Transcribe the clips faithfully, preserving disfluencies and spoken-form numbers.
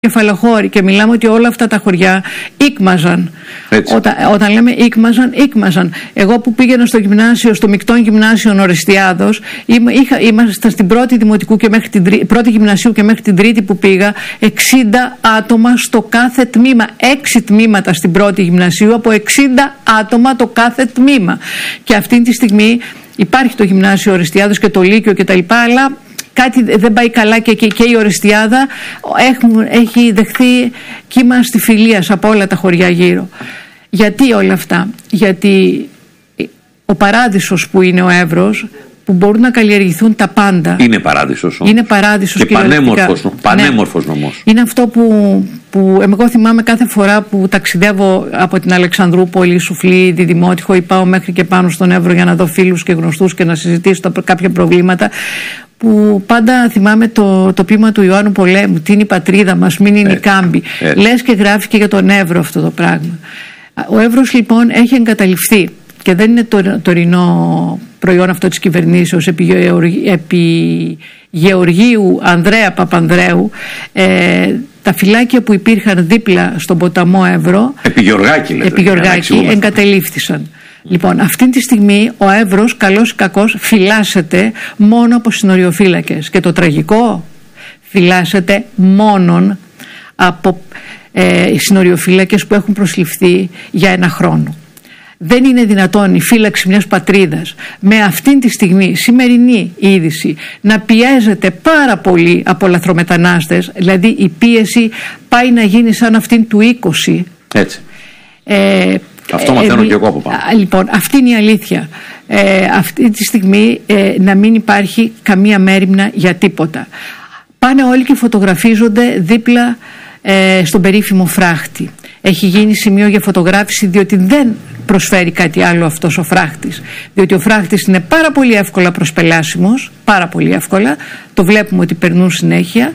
Κεφαλοχώρη, και μιλάμε ότι όλα αυτά τα χωριά ήκμαζαν. Όταν, όταν λέμε ήκμαζαν, ήκμαζαν. Εγώ που πήγαινα στο γυμνάσιο, στο μεικτό γυμνάσιο Ορεστιάδος, ήμασταν στην πρώτη δημοτικού και μέχρι την τρίτη, πρώτη γυμνασίου και μέχρι την τρίτη που πήγα, εξήντα άτομα στο κάθε τμήμα. Έξι τμήματα στην πρώτη γυμνασίου, από εξήντα άτομα το κάθε τμήμα. Και αυτή τη στιγμή υπάρχει το γυμνάσιο Ορεστιάδος και το Λύκειο κτλ. Αλλά κάτι δεν πάει καλά και, και, και η Ορεστιάδα έχουν, έχει δεχθεί κύμα στη φιλίας από όλα τα χωριά γύρω. Γιατί όλα αυτά? Γιατί ο παράδεισος που είναι ο Εύρος, που μπορούν να καλλιεργηθούν τα πάντα. Είναι παράδεισος όμως. Είναι παράδεισος και πανέμορφος, πανέμορφος ναι. νομός. Είναι αυτό που, που εγώ θυμάμαι κάθε φορά που ταξιδεύω από την Αλεξανδρούπολη, Σουφλή, τη Δημότυχο, ή πάω μέχρι και πάνω στον Εύρο για να δω φίλους και γνωστούς και να συζητήσω τα, κάποια προβλήματα, που πάντα θυμάμαι το, το ποίημα του Ιωάννου Πολέμου, τι είναι η πατρίδα μας, μην είναι η κάμπη. Λες και γράφει και για τον Εύρο αυτό το πράγμα. Ο Εύρος λοιπόν έχει εγκαταλειφθεί και δεν είναι το τωρινό προϊόν αυτό της κυβερνήσεως επί, επί Γεωργίου Ανδρέα Παπανδρέου. Ε, τα φυλάκια που υπήρχαν δίπλα στον ποταμό Εύρο, επί Γεωργάκη, λέτε, επί Γεωργάκη εγκατελείφθησαν. Λοιπόν, αυτή τη στιγμή ο Εύρος, καλός ή κακός, φυλάσσεται μόνο από συνοριοφύλακες. Και το τραγικό, φυλάσσεται μόνον από ε, συνοριοφύλακες που έχουν προσληφθεί για ένα χρόνο. Δεν είναι δυνατόν η φύλαξη μιας πατρίδας με αυτήν τη στιγμή, σημερινή είδηση, να πιέζεται πάρα πολύ από λαθρομετανάστες. Δηλαδή η πίεση πάει να γίνει σαν αυτήν του είκοσι. Έτσι. Ε, Αυτό μαθαίνω ε, και εγώ από πάνω. Λοιπόν, αυτή είναι η αλήθεια. Ε, αυτή τη στιγμή ε, να μην υπάρχει καμία μέριμνα για τίποτα. Πάνε όλοι και φωτογραφίζονται δίπλα ε, στον περίφημο φράχτη. Έχει γίνει σημείο για φωτογράφηση, διότι δεν προσφέρει κάτι άλλο αυτός ο φράχτης. Διότι ο φράχτης είναι πάρα πολύ εύκολα προσπελάσιμος, πάρα πολύ εύκολα. Το βλέπουμε ότι περνούν συνέχεια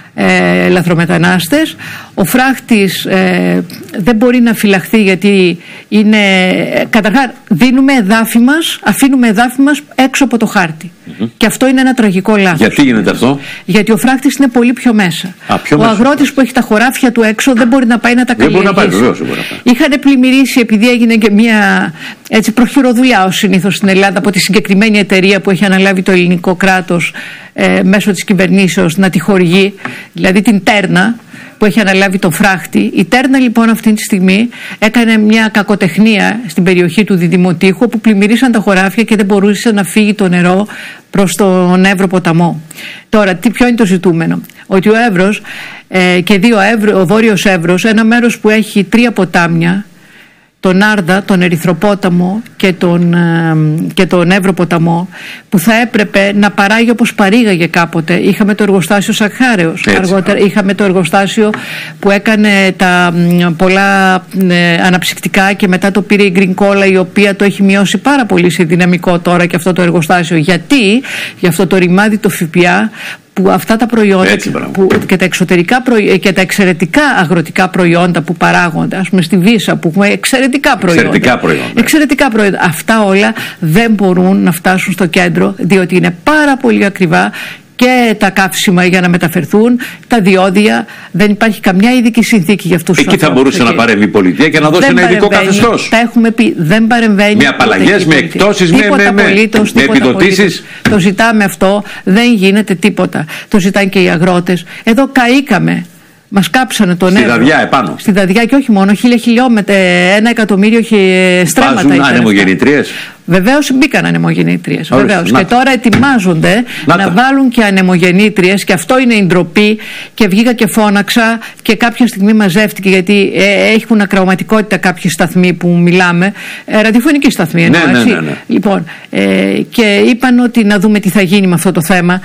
Ε, λαθρομετανάστες. Ο φράχτης ε, δεν μπορεί να φυλαχθεί, γιατί είναι, καταρχάς δίνουμε εδάφη μας, αφήνουμε εδάφη μας έξω από το χάρτη. Mm-hmm. Και αυτό είναι ένα τραγικό λάθος. Γιατί γίνεται αυτό? Γιατί ο φράχτης είναι πολύ πιο μέσα. Α, πιο ο μέσα. αγρότης που έχει τα χωράφια του έξω δεν μπορεί να πάει να τα καλλιεργήσει. Δεν μπορεί να πάει, βεβαίως, μπορεί να πάει. Είχαν πλημμυρίσει, επειδή έγινε και μια έτσι, προχειροδουλειά ως συνήθως στην Ελλάδα από τη συγκεκριμένη εταιρεία που έχει αναλάβει το ελληνικό κράτος ε, μέσω της κυβερνήσεως να τη χορηγεί, δηλαδή την Τέρνα που έχει αναλάβει τον φράχτη. Η Τέρνα λοιπόν αυτή τη στιγμή έκανε μια κακοτεχνία στην περιοχή του Διδημοτήχου, όπου πλημμυρίσαν τα χωράφια και δεν μπορούσε να φύγει το νερό προς τον Εύρο ποταμό. Τώρα, τι, ποιο είναι το ζητούμενο? Ότι ο Εύρος ε, και δύο Εύρο, ο Βόρειος Εύρος, ένα μέρος που έχει τρία ποτάμια, τον Άρδα, τον Ερυθροπόταμο και τον, και τον Εύρο ποταμό, που θα έπρεπε να παράγει όπως παρήγαγε κάποτε. Είχαμε το εργοστάσιο Σακχάρεως, αργότερα είχαμε το εργοστάσιο που έκανε τα πολλά ε, αναψυκτικά, και μετά το πήρε η Γκρινκόλα, η οποία το έχει μειώσει πάρα πολύ σε δυναμικό τώρα και αυτό το εργοστάσιο. Γιατί? Για αυτό το ρημάδι το ΦΠΑ, που αυτά τα προϊόντα Έτσι, που, και, τα εξωτερικά προϊ... και τα εξαιρετικά αγροτικά προϊόντα που παράγονται, ας πούμε στη Βύσσα που έχουμε εξαιρετικά προϊόντα, εξαιρετικά προϊόντα. εξαιρετικά προϊόντα, αυτά όλα δεν μπορούν να φτάσουν στο κέντρο, διότι είναι πάρα πολύ ακριβά, και τα καύσιμα για να μεταφερθούν, τα διόδια, δεν υπάρχει καμιά ειδική συνθήκη για αυτούς τους ανθρώπους. Εκεί θα μπορούσε να παρέμβει η πολιτεία και να δώσει δεν ένα ειδικό καθεστώς. Τα έχουμε πει, δεν παρεμβαίνει. Με απαλλαγές, με εκτόσεις, με, με, με, με επιδοτήσεις. Το ζητάμε αυτό, δεν γίνεται τίποτα. Το ζητάνε και οι αγρότες. Εδώ καήκαμε. Μας κάψανε τον Εύρο. Στη Δαδιά επάνω. Στη Δαδιά, και όχι μόνο, χίλια χιλιόμετρα, ένα εκατομμύριο στρέμματα. Βάζουν ανεμογεννητρίες. Βεβαίως μπήκαν ανεμογεννήτριες. Βεβαίως. Και τώρα ετοιμάζονται να, να βάλουν και ανεμογεννήτριες, και αυτό είναι η ντροπή. Και βγήκα και φώναξα, και κάποια στιγμή μαζεύτηκε, γιατί ε, έχουν ακραωματικότητα κάποιοι σταθμοί που μιλάμε. Ε, ραδιοφωνική σταθμή εννοώ, ναι, ναι, ναι, ναι. Λοιπόν, ε, και είπαν ότι να δούμε τι θα γίνει με αυτό το θέμα.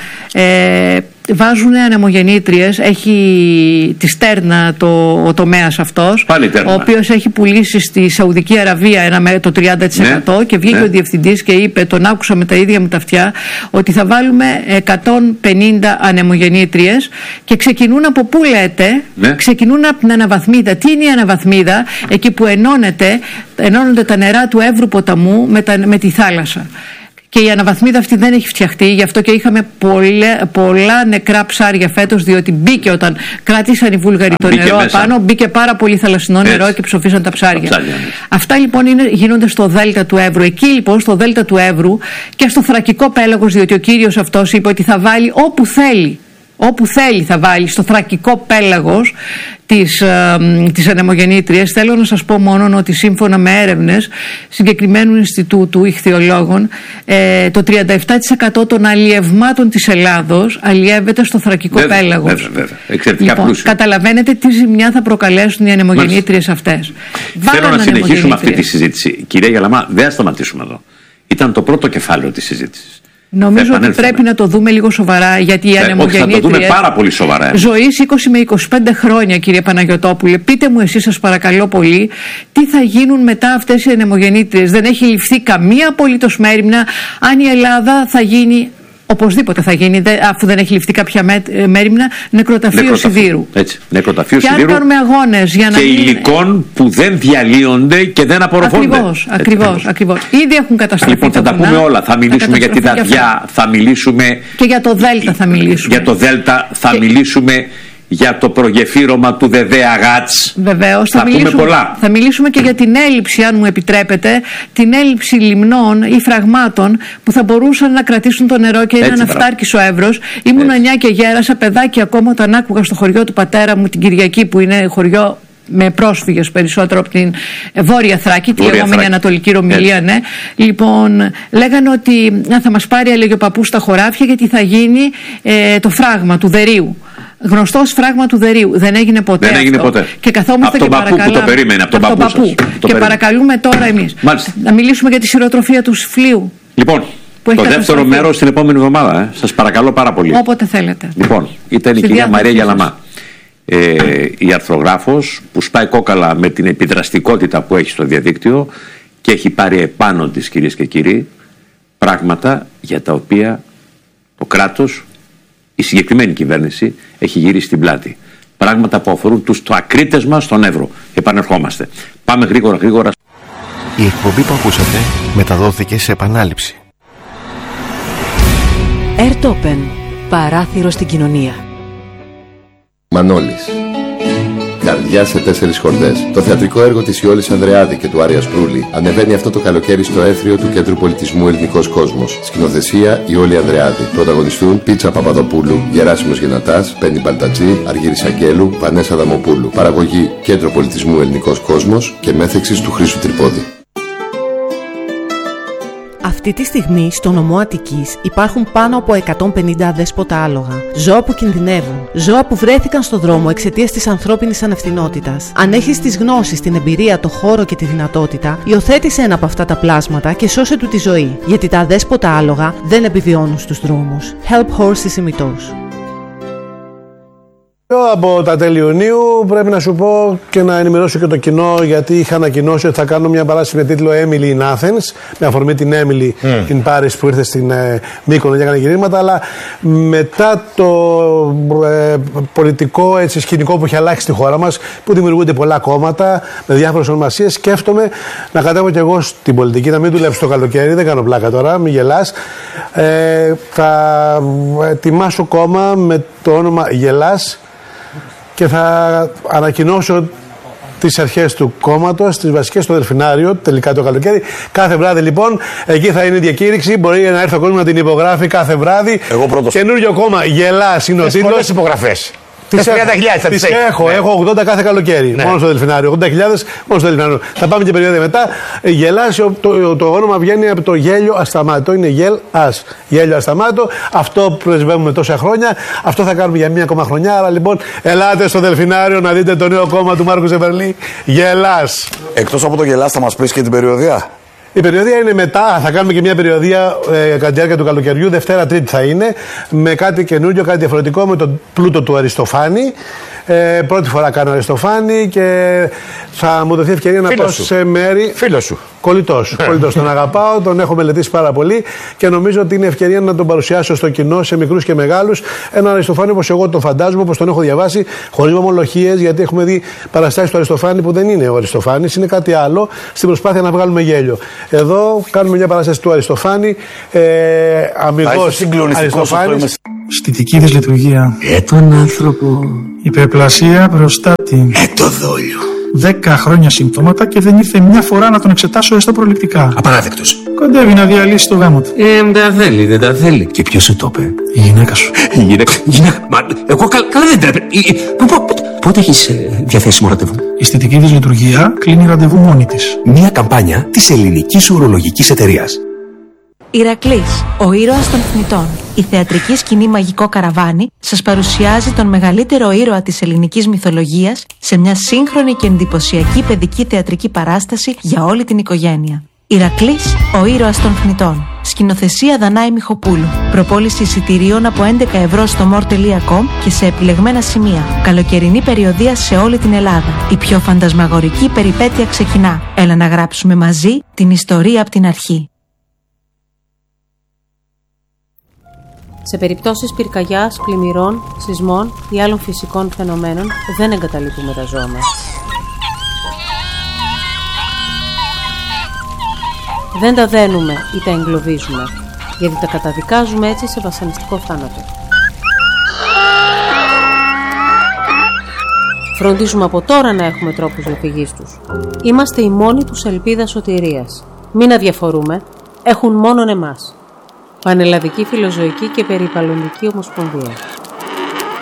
Ε, Βάζουν ανεμογεννήτριες, έχει τη Στέρνα το, ο τομέας αυτός, ο οποίος έχει πουλήσει στη Σαουδική Αραβία ένα, το τριάντα τοις εκατό, ναι, και βγήκε ναι. ο διευθυντής και είπε, τον άκουσα με τα ίδια μου τα αυτιά, ότι θα βάλουμε εκατόν πενήντα ανεμογεννήτριες, και ξεκινούν από πού λέτε? Ναι. Ξεκινούν από την αναβαθμίδα. Τι είναι η αναβαθμίδα? Εκεί που ενώνεται, ενώνονται τα νερά του Εύρου ποταμού με, τα, με τη θάλασσα. Και η αναβαθμίδα αυτή δεν έχει φτιαχτεί, γι' αυτό και είχαμε πολλά, πολλά νεκρά ψάρια φέτος, διότι μπήκε όταν κράτησαν οι Βούλγαροι το νερό απάνω, μπήκε πάρα πολύ θαλασσινό νερό Έτσι. Και ψοφίσαν τα ψάρια. Τα ψάρια Αυτά λοιπόν είναι, γίνονται στο Δέλτα του Εύρου. Εκεί λοιπόν στο Δέλτα του Εύρου και στο Θρακικό πέλαγος, διότι ο κύριος αυτός είπε ότι θα βάλει όπου θέλει. Όπου θέλει θα βάλει στο Θρακικό πέλαγος τις, ε, τις ανεμογεννήτριες. Θέλω να σας πω μόνο ότι σύμφωνα με έρευνες συγκεκριμένου Ινστιτούτου Ιχθυολόγων, ε, το τριάντα επτά τοις εκατό των αλλιευμάτων της Ελλάδος αλλιεύεται στο Θρακικό βέβαια, πέλαγος. Βέβαια, βέβαια. Εξαιρετικά λοιπόν, πλούσιο. Καταλαβαίνετε τι ζημιά θα προκαλέσουν οι ανεμογεννήτριες αυτές. Θέλω να συνεχίσουμε αυτή τη συζήτηση. Κυρία Γιαλαμά, δεν θα σταματήσουμε εδώ. Ήταν το πρώτο κεφάλαιο της συζήτησης. Νομίζω ότι πρέπει να το δούμε λίγο σοβαρά, γιατί οι ε, ανεμογεννήτριες. Θα το δούμε πάρα πολύ σοβαρά. Ζωής είκοσι με είκοσι πέντε χρόνια, κύριε Παναγιωτόπουλε. Πείτε μου εσείς, σας παρακαλώ πολύ, τι θα γίνουν μετά αυτές οι ανεμογεννήτριες. Δεν έχει ληφθεί καμία απολύτως μέριμνα αν η Ελλάδα θα γίνει. Οπωσδήποτε θα γίνει, αφού δεν έχει ληφθεί κάποια μέριμνα, νεκροταφείο, νεκροταφείο σιδήρου. Έτσι, νεκροταφείο και σιδήρου. Και αν κάνουμε αγώνες για να. Και μην... υλικών που δεν διαλύονται και δεν απορροφώνται. Ακριβώς, ακριβώς, ακριβώς. Ήδη έχουν καταστραφεί. Λοιπόν, θα τα πούμε όλα. Θα μιλήσουμε για τη Δαδιά, θα μιλήσουμε. Και για το Δέλτα θα μιλήσουμε. Για το Δέλτα θα και... μιλήσουμε. Για το προγεφύρωμα του Δεδέα Γάτς. Βεβαίως, θα, θα μιλήσουμε, πούμε πολλά. Θα μιλήσουμε και για την έλλειψη, αν μου επιτρέπετε, την έλλειψη λιμνών ή φραγμάτων που θα μπορούσαν να κρατήσουν το νερό και είναι αναφτάρκης ο Εύρος. Ήμουν νιά και γέρασα, παιδάκι ακόμα, όταν άκουγα στο χωριό του πατέρα μου την Κυριακή, που είναι χωριό με πρόσφυγες περισσότερο από την Βόρεια Θράκη, τη λεγόμενη Ανατολική Ρωμυλία, ναι. Λοιπόν, λέγανε ότι θα μας πάρει, έλεγε ο παππούς, στα χωράφια, γιατί θα γίνει ε, το φράγμα του Δερίου. Γνωστός φράγμα του Δερίου. Δεν έγινε ποτέ. Δεν έγινε αυτό. ποτέ. Και καθόμαστε από και τον παππού που το περίμενε. Από τον παππού, παππού. Σας, και περίμενε. Παρακαλούμε τώρα εμείς να μιλήσουμε για τη σειροτροφία του Σφλίου. Λοιπόν, το δεύτερο μέρος την επόμενη εβδομάδα. Ε. Σας παρακαλώ πάρα πολύ. Όποτε θέλετε. Λοιπόν, ήταν η κυρία Μαρία Γιαλαμά. Ε, η αρθρογράφος που σπάει κόκαλα με την επιδραστικότητα που έχει στο διαδίκτυο και έχει πάρει επάνω της, κυρίες και κύριοι, πράγματα για τα οποία το κράτος, η συγκεκριμένη κυβέρνηση, έχει γυρίσει την πλάτη. Πράγματα που αφορούν τους τοακρίτες μας στον Εύρο. Επανερχόμαστε. Πάμε γρήγορα γρήγορα. Η εκπομπή που ακούσατε μεταδόθηκε σε επανάληψη. Airtopen. Παράθυρο στην κοινωνία. Μανώλης. Καρδιά σε τέσσερις χορδές. Το θεατρικό έργο της Ιόλης Ανδρεάδη και του Άρια Σπρούλη ανεβαίνει αυτό το καλοκαίρι στο έθριο του Κέντρου Πολιτισμού Ελληνικός Κόσμος. Σκηνοθεσία Ιόλη Ανδρεάδη. Πρωταγωνιστούν Πίτσα Παπαδοπούλου, Γεράσιμος Γενατάς, Πέννη Μπαλτατζή, Αργύρης Αγγέλου, Βανέσα Δαμοπούλου. Παραγωγή Κέντρο Πολιτισμού Ελληνικός Κόσμος και μέθεξης του Χρήστου Τρυπόδη. Αυτή τη στιγμή στο νομό Αττικής υπάρχουν πάνω από εκατόν πενήντα αδέσποτα άλογα. Ζώα που κινδυνεύουν. Ζώα που βρέθηκαν στο δρόμο εξαιτίας της ανθρώπινης ανευθυνότητας. Αν έχεις τις γνώσεις, την εμπειρία, το χώρο και τη δυνατότητα, υιοθέτησε ένα από αυτά τα πλάσματα και σώσε του τη ζωή. Γιατί τα αδέσποτα άλογα δεν επιβιώνουν στους δρόμους. Help Horses ημιτός. Από τα τέλη Ιουνίου πρέπει να σου πω και να ενημερώσω και το κοινό, γιατί είχα ανακοινώσει ότι θα κάνω μια παράσταση με τίτλο Emily in Athens, με αφορμή την Emily mm. την Πάρης που ήρθε στην ε, Μύκονο και έκανε γυρίσματα, αλλά μετά το ε, πολιτικό έτσι, σκηνικό που έχει αλλάξει στη χώρα μας, που δημιουργούνται πολλά κόμματα με διάφορες ονομασίες, σκέφτομαι να κατέβω και εγώ στην πολιτική, να μην δουλέψω το καλοκαίρι, δεν κάνω πλάκα τώρα, μην γελάς. Ε, θα ετοιμάσω κόμμα με το όνομα Γελάς και θα ανακοινώσω τις αρχές του κόμματος, τις βασικές στο Δελφινάριο, τελικά το καλοκαίρι. Κάθε βράδυ λοιπόν, εκεί θα είναι η διακήρυξη. Μπορεί να έρθει ο κόσμος να την υπογράφει κάθε βράδυ. Εγώ πρώτος. Καινούριο κόμμα, Γελάς είναι ο τίτλος. Πολλές υπογραφές. Τις τριάντα χιλιάδες θα τις έχω, ναι. έχω ογδόντα κάθε καλοκαίρι. Ναι. Μόνο στο Δελφινάριο. ογδόντα χιλιάδες μόνο στο Δελφινάριο. Θα πάμε και περίοδο μετά. Γελάς, το, το, το όνομα βγαίνει από το γέλιο ασταμάτο. Είναι γελ ας. Γέλιο ασταμάτο. Αυτό που πρεσβεύουμε τόσα χρόνια. Αυτό θα κάνουμε για μία ακόμα χρονιά. Άρα λοιπόν, ελάτε στο Δελφινάριο να δείτε το νέο κόμμα του Μάρκου Ζεμπερλή. Γελάς. Εκτός από το Γελάς, θα μας πεις και την περιοδία. Η περιοδία είναι μετά, θα κάνουμε και μια περιοδία ε, κατά τη διάρκεια του καλοκαιριού, Δευτέρα Τρίτη θα είναι, με κάτι καινούριο, κάτι διαφορετικό, με τον πλούτο του Αριστοφάνη. Ε, πρώτη φορά κάνω Αριστοφάνη και θα μου δοθεί ευκαιρία να πάω σε μέρη. Φίλος σου. Κολλητός. Κολλητός. Τον αγαπάω, τον έχω μελετήσει πάρα πολύ και νομίζω ότι είναι ευκαιρία να τον παρουσιάσω στο κοινό, σε μικρούς και μεγάλους. Έναν Αριστοφάνη όπως εγώ τον φαντάζομαι, όπως τον έχω διαβάσει, χωρίς ομολογίες, γιατί έχουμε δει παραστάσεις του Αριστοφάνη που δεν είναι ο Αριστοφάνης, είναι κάτι άλλο, στην προσπάθεια να βγάλουμε γέλιο. Εδώ κάνουμε μια παράσταση του Αριστοφάνη, ε, αμιγός Αριστοφάνης. Στιτική δυσλειτουργία. Ε, τον άνθρωπο. Υπερπλασία προστάτη. Ε, το δόλιο. Δέκα χρόνια συμπτώματα και δεν ήρθε μια φορά να τον εξετάσω έστω προληπτικά. Απαράδεκτος. Κοντεύει να διαλύσει το γάμο του. Ε, δεν τα θέλει, δεν τα θέλει. Και ποιος σου το είπε? Η γυναίκα σου. Η γυναίκα. γυναίκα. Μα εγώ καλά, καλά δεν τρέπε. Πότε έχεις ε, διαθέσιμο ραντεβού? Η στιτική δυσλειτουργία κλείνει ραντεβού μόνη της. Μια καμπάνια της ελληνικής ουρολογικής εταιρείας. Ηρακλής, ο ήρωας των θνητών. Η θεατρική σκηνή Μαγικό Καραβάνι σας παρουσιάζει τον μεγαλύτερο ήρωα της ελληνικής μυθολογίας σε μια σύγχρονη και εντυπωσιακή παιδική θεατρική παράσταση για όλη την οικογένεια. Ηρακλής, ο ήρωας των θνητών. Σκηνοθεσία Δανάη Μιχοπούλου. Προπόληση εισιτηρίων από έντεκα ευρώ στο μορ τελεία κομ και σε επιλεγμένα σημεία. Καλοκαιρινή περιοδεία σε όλη την Ελλάδα. Η πιο φαντασμαγορική περιπέτεια ξεκινά. Έλα να γράψουμε μαζί την ιστορία από την αρχή. Σε περιπτώσεις πυρκαγιάς, πλημμυρών, σεισμών ή άλλων φυσικών φαινομένων δεν εγκαταλείπουμε τα ζώα μας. Δεν τα δένουμε ή τα εγκλωβίζουμε, γιατί τα καταδικάζουμε έτσι σε βασανιστικό θάνατο. Φροντίζουμε από τώρα να έχουμε τρόπους διαφυγής τους. Είμαστε η μόνη τους ελπίδα σωτηρίας. Μην αδιαφορούμε, έχουν μόνον εμάς. Πανελλαδική Φιλοζωική και Περιβαλλοντική Ομοσπονδία.